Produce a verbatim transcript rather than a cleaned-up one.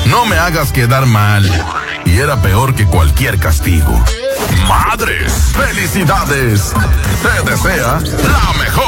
No me hagas quedar mal. Y era peor que cualquier castigo. ¡Madres! ¡Felicidades! Te desea la mejor.